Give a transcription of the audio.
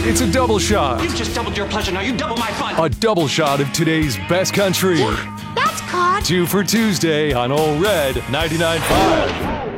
It's a double shot. You've just doubled your pleasure, now you double my fun. A double shot of today's best country. Yeah, that's caught. 2 for Tuesday on Ole Red 99.5.